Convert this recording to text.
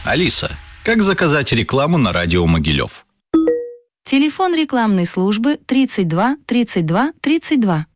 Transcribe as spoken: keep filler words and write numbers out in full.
Алиса, как заказать рекламу на радио Могилев? Телефон рекламной службы тридцать два тридцать два тридцать два.